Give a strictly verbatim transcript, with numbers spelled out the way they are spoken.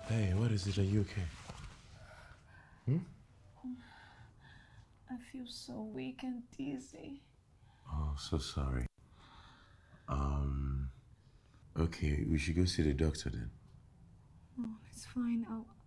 Hey, what is it? Are you okay? Hmm? I feel so weak and dizzy. Oh, so sorry. Um, okay, we should go see the doctor then. Oh, it's fine. I'll,